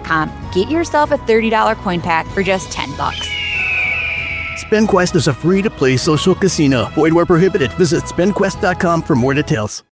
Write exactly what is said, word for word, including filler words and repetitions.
com. Get yourself a thirty dollars coin pack for just ten bucks. SpendQuest is a free-to-play social casino. Void where prohibited. Visit spend quest dot com for more details.